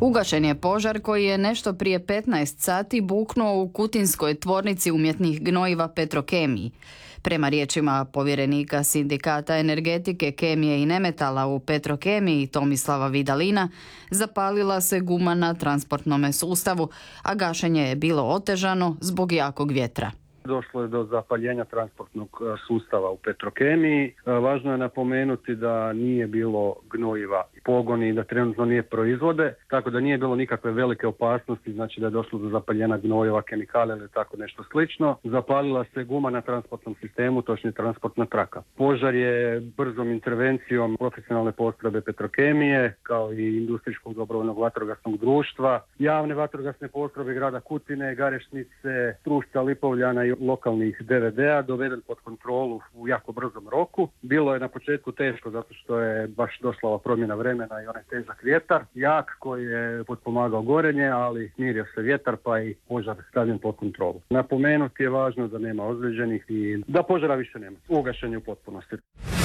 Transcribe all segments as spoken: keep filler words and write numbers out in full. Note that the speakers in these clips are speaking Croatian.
Ugašen je požar koji je nešto prije petnaest sati buknuo u kutinskoj tvornici umjetnih gnojiva Petrokemiji. Prema riječima povjerenika Sindikata energetike, kemije i nemetala u Petrokemiji Tomislava Vidalina, zapalila se guma na transportnome sustavu, a gašenje je bilo otežano zbog jakog vjetra. Došlo je do zapaljenja transportnog sustava u Petrokemiji. Važno je napomenuti da nije bilo gnojiva i pogoni i da trenutno nije proizvode, tako da nije bilo nikakve velike opasnosti, znači da je došlo do zapaljenja gnojiva, kemikalija ili tako nešto slično. Zapalila se guma na transportnom sistemu, točnije transportna traka. Požar je brzom intervencijom profesionalne postrojbe Petrokemije, kao i industrijskog dobrovoljnog vatrogasnog društva, javne vatrogasne postrojbe grada Kutine, Garešnice, Trušca, Lipovljana i lokalnih D V D-a doveden pod kontrolu u jako brzom roku. Bilo je na početku teško zato što je baš došla ova promjena vremena i onaj težak vjetar, jak koji je potpomagao gorenje, ali smirio se vjetar pa i požar stavljen pod kontrolu. Napomenuti je važno da nema ozlijeđenih i da požara više nema. Ugašen je u potpunosti.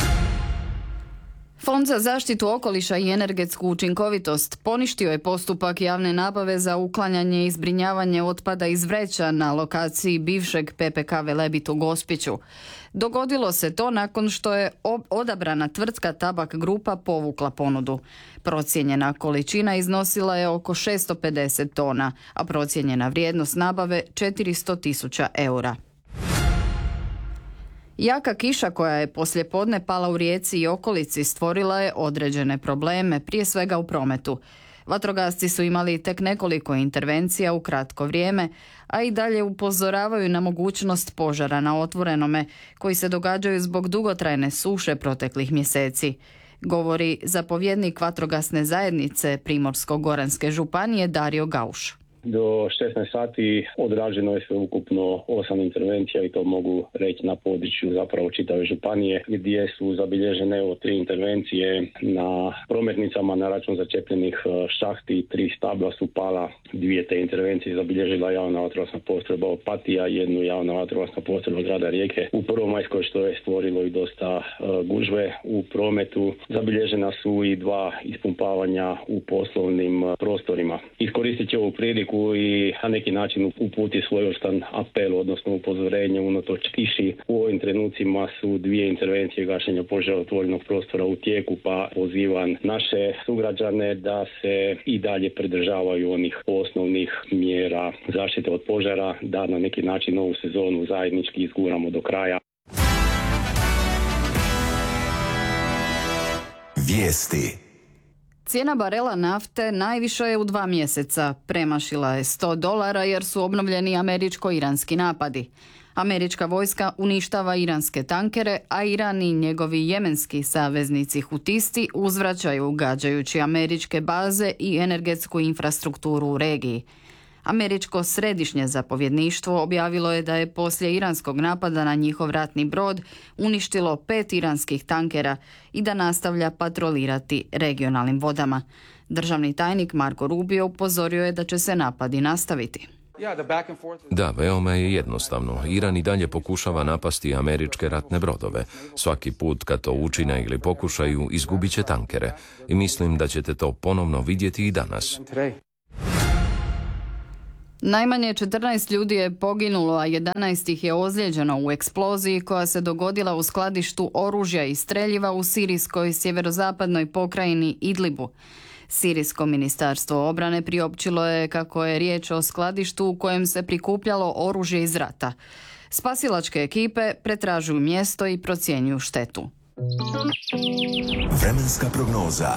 Fond za zaštitu okoliša i energetsku učinkovitost poništio je postupak javne nabave za uklanjanje i zbrinjavanje otpada iz vreća na lokaciji bivšeg P P K Velebit u Gospiću. Dogodilo se to nakon što je odabrana tvrtka Tabak Grupa povukla ponudu. Procijenjena količina iznosila je oko šesto pedeset tona, a procijenjena vrijednost nabave četiristo tisuća eura. Jaka kiša koja je poslijepodne pala u Rijeci i okolici stvorila je određene probleme, prije svega u prometu. Vatrogasci su imali tek nekoliko intervencija u kratko vrijeme, a i dalje upozoravaju na mogućnost požara na otvorenome, koji se događaju zbog dugotrajne suše proteklih mjeseci. Govori zapovjednik vatrogasne zajednice Primorsko-goranske županije Dario Gauš. Do šesnaest sati odrađeno je sveukupno osam intervencija i to mogu reći na području zapravo čitave županije, gdje su zabilježene evo tri intervencije na prometnicama na račun začepljenih šahti, tri stabla su pala, dvije te intervencije zabilježila javna vatrogasna postrojba Opatija, jednu javna vatrogasna postrojba grada Rijeke u Prvomajskoj, što je stvorilo i dosta uh, gužve u prometu. Zabilježena su i dva ispumpavanja u poslovnim uh, prostorima. Iskoristit ću ovu priliku i na neki način uputi svojevrstan apel, odnosno upozorenje unatoč kiši. U ovim trenucima su dvije intervencije gašenja požara otvorenog prostora u tijeku, pa pozivam naše sugrađane da se i dalje pridržavaju onih osnovnih mjera zaštite od požara, da na neki način ovu sezonu zajednički izguramo do kraja. Vijesti. Cijena barela nafte najviša je u dva mjeseca. Premašila je sto dolara jer su obnovljeni američko-iranski napadi. Američka vojska uništava iranske tankere, a Iran i njegovi jemenski saveznici hutisti uzvraćaju gađajući američke baze i energetsku infrastrukturu u regiji. Američko središnje zapovjedništvo objavilo je da je poslije iranskog napada na njihov ratni brod uništilo pet iranskih tankera i da nastavlja patrolirati regionalnim vodama. Državni tajnik Marko Rubio upozorio je da će se napadi nastaviti. Da, veoma je jednostavno. Iran i dalje pokušava napasti američke ratne brodove. Svaki put kad to učine ili pokušaju, izgubit će tankere. I mislim da ćete to ponovno vidjeti i danas. Najmanje četrnaest ljudi je poginulo, a jedanaest ih je ozlijeđeno u eksploziji koja se dogodila u skladištu oružja i streljiva u sirijskoj sjeverozapadnoj pokrajini Idlibu. Sirijsko ministarstvo obrane priopćilo je kako je riječ o skladištu u kojem se prikupljalo oružje iz rata. Spasilačke ekipe pretražuju mjesto i procjenjuju štetu. Vremenska prognoza.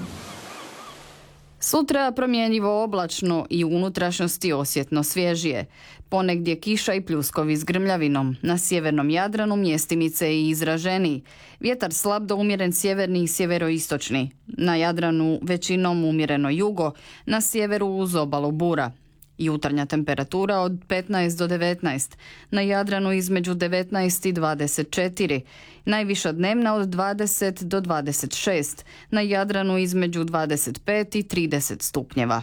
Sutra promjenjivo oblačno i u unutrašnjosti osjetno svježije. Ponegdje kiša i pljuskovi s grmljavinom. Na sjevernom Jadranu mjestimice i izraženiji. Vjetar slab do umjeren sjeverni i sjeveroistočni. Na Jadranu većinom umjereno jugo, na sjeveru uz obalu bura. Jutarnja temperatura od petnaest do devetnaest, na Jadranu između devetnaest i dvadeset četiri, najviša dnevna od dvadeset do dvadeset šest, na Jadranu između dvadeset pet i trideset stupnjeva.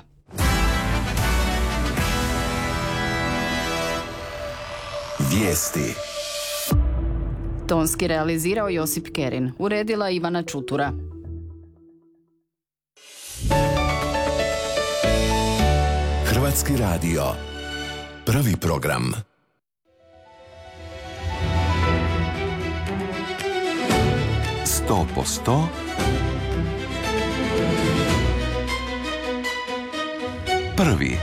Vijesti. Tonski realizirao Josip Kerin, uredila Ivana Čutura. Hrvatski radio. Prvi program. Sto po sto. Prvi.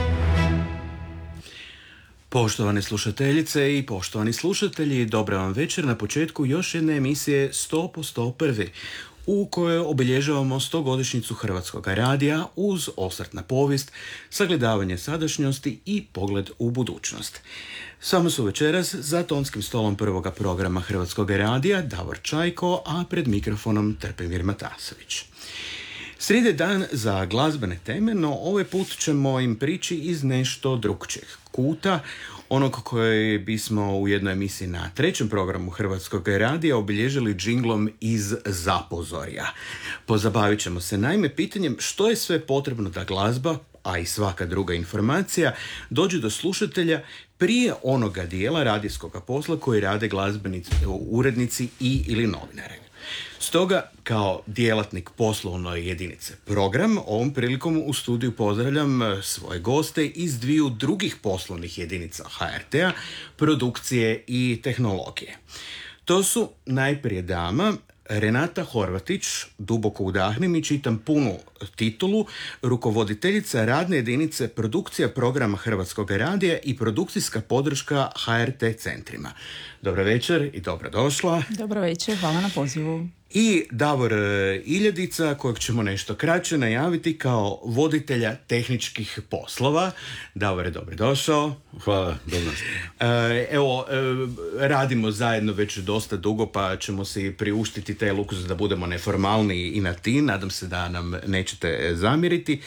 Poštovane slušateljice i poštovani slušatelji, dobra vam večer na početku još jedne emisije sto po sto prvi, u kojoj obilježavamo stogodišnjicu Hrvatskog radija uz osvrt na povijest, sagledavanje sadašnjosti i pogled u budućnost. Samo su večeras za tonskim stolom prvoga programa Hrvatskog radija Davor Čajko, a pred mikrofonom Trpimir Matasović. Srijede dan za glazbene teme, no ovaj put ćemo im prići iz nešto drugčijeg kuta, onog koje bismo u jednoj emisiji na trećem programu Hrvatskog radija obilježili džinglom iz Zapozorja. Pozabavit ćemo se naime pitanjem što je sve potrebno da glazba, a i svaka druga informacija, dođe do slušatelja prije onoga dijela radijskog posla koji rade glazbenici, urednici i ili novinari. Stoga, kao djelatnik poslovne jedinice Program, ovom prilikom u studiju pozdravljam svoje goste iz dviju drugih poslovnih jedinica H R T-a, produkcije i tehnologije. To su najprije dama Renata Horvatić, duboko udahnem i čitam punu titulu, rukovoditeljica radne jedinice produkcija programa Hrvatskog radija i produkcijska podrška H R T centrima. Dobro večer i dobrodošla. Dobro večer, hvala na pozivu. I Davor Iljadica, kojeg ćemo nešto kraće najaviti kao voditelja tehničkih poslova. Davore, dobrodošao. Hvala, dobro. Evo, radimo zajedno već dosta dugo, pa ćemo se priuštiti taj luksuz da budemo neformalni i na ti. Nadam se da nam nećete zamjeriti.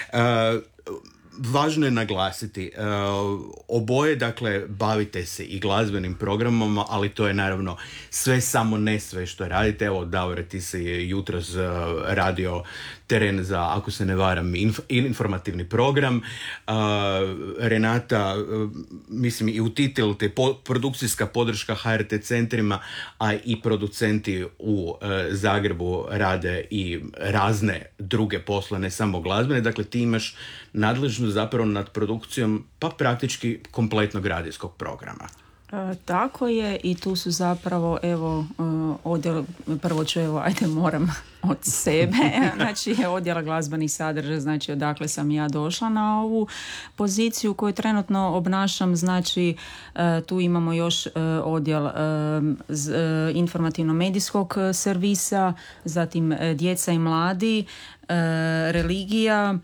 Važno je naglasiti, oboje, dakle, bavite se i glazbenim programom, ali to je naravno sve samo ne sve što radite. Evo, Davore, ti si jutros radio Teren za, ako se ne varam, inf- informativni program. Uh, Renata, uh, mislim i u titulu te po- produkcijska podrška H R T centrima, a i producenti u uh, Zagrebu rade i razne druge posle, ne samo glazbene. Dakle, ti imaš nadležnost zapravo nad produkcijom pa praktički kompletnog radijskog programa. E, tako je, i tu su zapravo, evo, odjel, prvo ću, evo, ajde, moram od sebe, znači odjela glazbenih sadržaja, znači odakle sam ja došla na ovu poziciju koju trenutno obnašam, znači tu imamo još odjel informativno-medijskog servisa, zatim djeca i mladi, religija,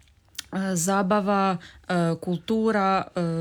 zabava, kultura,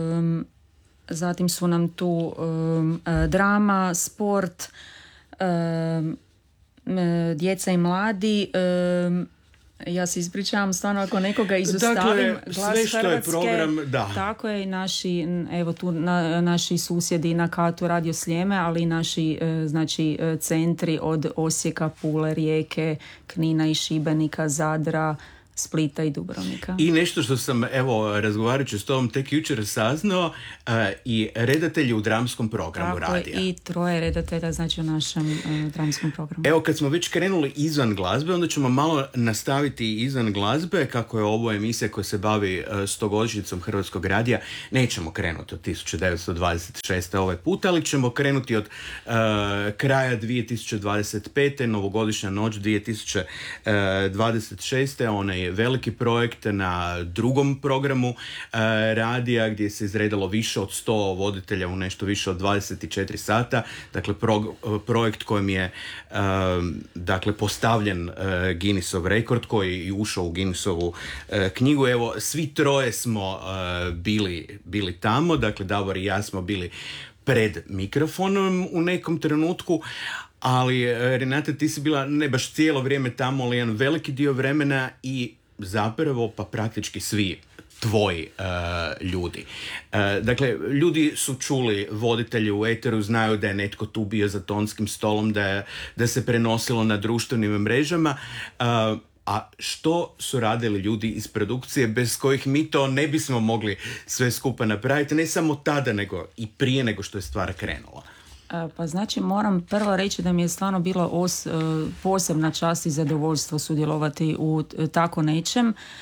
zatim su nam tu um, drama, sport, um, djeca i mladi. Um, ja se ispričavam stvarno ako nekoga izostavim. Dakle, sve što je program, da. Tako je, naši, evo tu na, naši susjedi na katu Radio Sljeme, ali i naši znači, centri od Osijeka, Pule, Rijeke, Knina i Šibenika, Zadra, Splita i Dubrovnika. I nešto što sam, evo, razgovarajući s tobom tek jučer saznao, uh, i redatelji u dramskom programu Tako radija. I troje redatelja, znači u našem uh, dramskom programu. Evo, kad smo već krenuli izvan glazbe, onda ćemo malo nastaviti izvan glazbe, kako je ovo emisija koja se bavi uh, stogodišnjicom Hrvatskog radija. Nećemo krenuti od tisuću devetsto dvadeset šeste ovaj put, ali ćemo krenuti od uh, kraja dvije tisuće dvadeset pete, novogodišnja noć dvije tisuće dvadeset šeste. Ona je veliki projekt na drugom programu uh, radija gdje se izredalo više od sto voditelja u nešto više od dvadeset četiri sata. Dakle, pro, projekt kojem je uh, dakle, postavljen uh, Guinnessov rekord koji je ušao u Guinnessovu uh, knjigu. Evo, svi troje smo uh, bili, bili tamo. Dakle, Davor i ja smo bili pred mikrofonom u nekom trenutku. Ali, Renata, ti si bila ne baš cijelo vrijeme tamo, ali jedan veliki dio vremena i zapravo pa praktički svi tvoji uh, ljudi. Uh, dakle, ljudi su čuli, voditelji u eteru znaju da je netko tu bio za tonskim stolom, da, je, da se prenosilo na društvenim mrežama. Uh, a što su radili ljudi iz produkcije bez kojih mi to ne bismo mogli sve skupa napraviti, ne samo tada, nego i prije nego što je stvar krenula. Pa znači moram prvo reći da mi je stvarno bilo os, posebna čast i zadovoljstvo sudjelovati u tako nečem.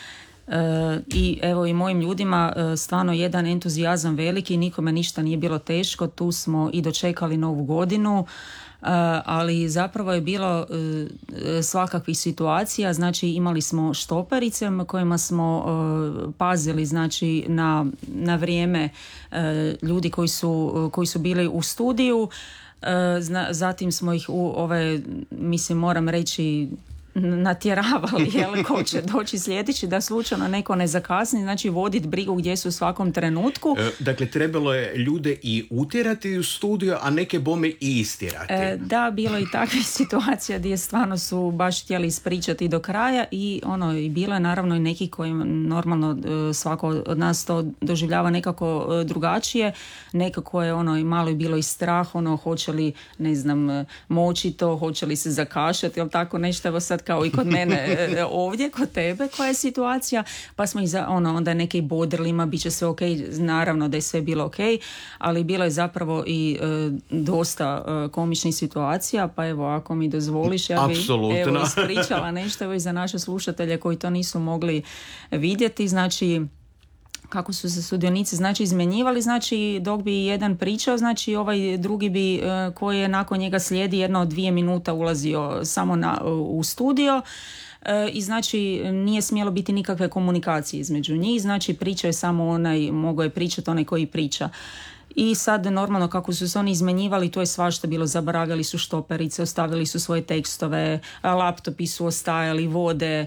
E, I evo i mojim ljudima e, stvarno jedan entuzijazam veliki, nikome ništa nije bilo teško, tu smo i dočekali novu godinu. Uh, ali zapravo je bilo uh, svakakvih situacija, znači imali smo štoperice kojima smo uh, pazili znači na, na vrijeme uh, ljudi koji su, uh, koji su bili u studiju, uh, zna, zatim smo ih u ove, mislim moram reći, natjeravali, jel, ko će doći sljedeći, da slučajno neko ne zakasni, znači voditi brigu gdje su u svakom trenutku. E, dakle, trebalo je ljude i utjerati u studio, a neke bome i istjerati. E, da, bilo i takvih situacija gdje stvarno su baš htjeli ispričati do kraja i ono, i bilo je naravno i neki koji normalno svako od nas to doživljava nekako drugačije, nekako je ono i malo je bilo i strah, ono, hoće li, ne znam, moći to, hoće li se zakašati, jel tako nešto, evo sad kao i kod mene ovdje, kod tebe, koja je situacija, pa smo ih za, ono, onda neke i bodrili, ima, bit će sve ok, naravno da je sve bilo ok, ali bilo je zapravo i e, dosta e, komičnih situacija, pa evo, ako mi dozvoliš, ja bih evo ispričala nešto evo i za naše slušatelje koji to nisu mogli vidjeti, znači kako su se sudionici znači izmenjivali, znači dok bi jedan pričao, znači ovaj drugi bi koji je nakon njega slijedi jedno od dvije minuta ulazio samo na, u studio i znači nije smjelo biti nikakve komunikacije između njih, znači priča je samo onaj, mogao je pričati onaj koji priča. I sad normalno kako su se oni izmenjivali, to je svašta bilo, zaboravljali su štoperice, ostavili su svoje tekstove, laptopi su ostajali, vode,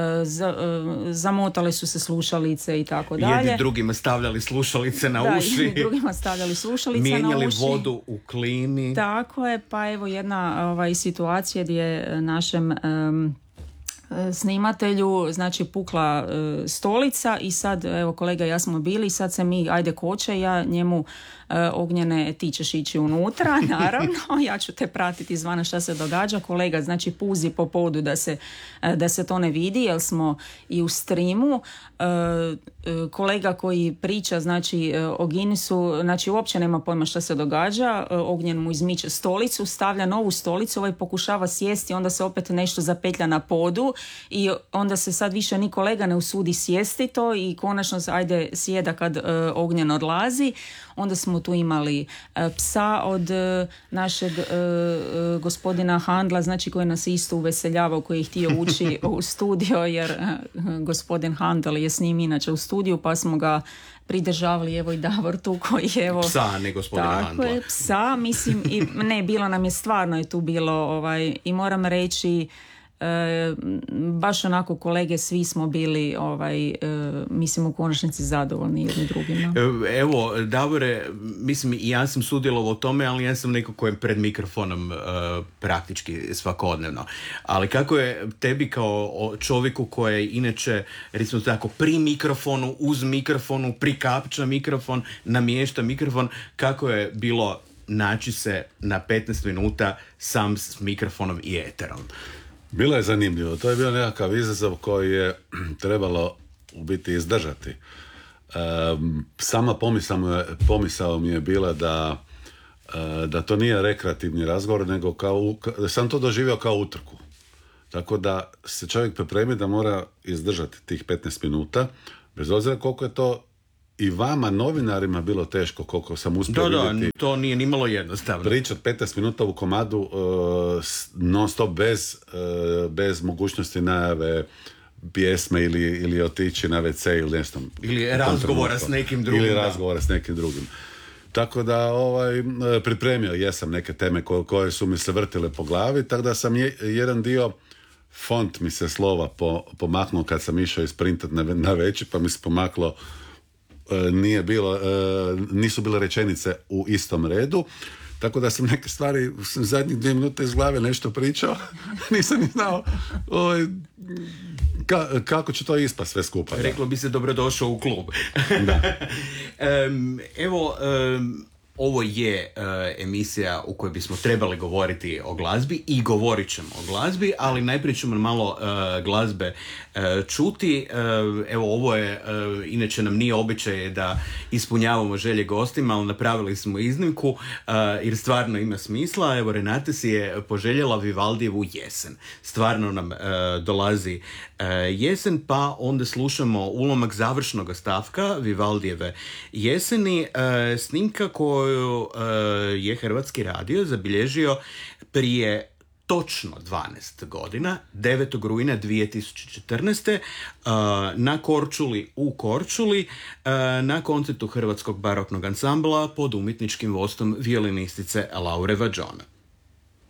zamotale su se slušalice i tako dalje. Jedni drugima stavljali slušalice na da, uši. Jedni drugima stavljali slušalice na uši. Mijenjali vodu u klimi. Tako je, pa evo jedna ovaj, situacija gdje našem um, snimatelju, znači pukla e, stolica i sad, evo kolega i ja smo bili i sad se mi, ajde koče, ja njemu e, Ognjene, ti ćeš ići unutra, naravno, ja ću te pratiti izvana šta se događa, kolega znači puzi po podu da se, e, da se to ne vidi, jer smo i u streamu, e, e, kolega koji priča znači e, o Guinnessu, znači uopće nema pojma šta se događa, e, Ognjen mu izmiče stolicu, stavlja novu stolicu, ovaj pokušava sjesti, onda se opet nešto zapetlja na podu i onda se sad više ni kolega ne usudi sjesti to i konačno se ajde sjeda kad e, Ognjen odlazi. Onda smo tu imali e, psa od e, našeg e, e, gospodina Handla, znači koji nas isto uveseljavao, koji je htio ući u studio jer e, gospodin Handel je s njim inače u studiju, pa smo ga pridržavali, evo i Davor tu koji je evo... Psa, ne gospodina Handla. Tako je, psa, mislim, i, ne, bilo nam je stvarno je tu bilo ovaj, i moram reći E, baš onako kolege svi smo bili ovaj, e, mislim u konačnici zadovoljni jedni drugima. Evo Davore, mislim i ja sam sudjelovao u tome, ali ja sam neko ko je pred mikrofonom e, praktički svakodnevno, ali kako je tebi kao čovjeku koji je inače recimo tako pri mikrofonu, uz mikrofonu, prikapča mikrofon, namješta mikrofon, kako je bilo naći se na petnaest minuta sam s mikrofonom i eterom? Bilo je zanimljivo. To je bio nekakav izazov koji je trebalo u biti izdržati. E, sama pomisao, pomisao mi je bila da, e, da to nije rekreativni razgovor, nego kao, da sam to doživio kao utrku. Tako da se čovjek pripremi da mora izdržati tih petnaest minuta, bez obzira koliko je to i vama, novinarima, bilo teško, koliko sam uspio da, vidjeti. Da, to nije nimalo jednostavno. Pričat petnaest minuta u komadu uh, non stop bez, uh, bez mogućnosti najave pjesme ili, ili otići na ve ce ili nešto. Ili razgovora s nekim drugim. Ili razgovora s nekim drugim. Tako da ovaj, pripremio jesam neke teme koje, koje su mi se vrtile po glavi, tako da sam je, jedan dio font mi se slova po, pomaknuo kad sam išao isprintat na, na veći, pa mi se pomaklo nije bilo, nisu bile rečenice u istom redu, tako da sam neke stvari zadnjih dvije minute iz glave nešto pričao, nisam ni znao oj, ka, kako će to ispast sve skupa. Reklo bi se dobrodošao u klub. Da. um, evo um, ovo je uh, emisija u kojoj bismo trebali govoriti o glazbi i govorit ćemo o glazbi, ali najprije ćemo malo uh, glazbe uh, čuti. Uh, evo ovo je, uh, inače nam nije običaj da ispunjavamo želje gostima, ali napravili smo iznimku uh, jer stvarno ima smisla. Evo Renate si je poželjela Vivaldijevu Jesen. Stvarno nam uh, dolazi jesen, pa onda slušamo ulomak završnog stavka Vivaldijeve Jeseni, snimka koju je Hrvatski radio zabilježio prije točno dvanaest godina, devetog rujna dvije tisuće četrnaeste. na Korčuli u Korčuli na koncertu Hrvatskog baroknog ansambla pod umjetničkim vodstvom violinistice Laure Vadžona.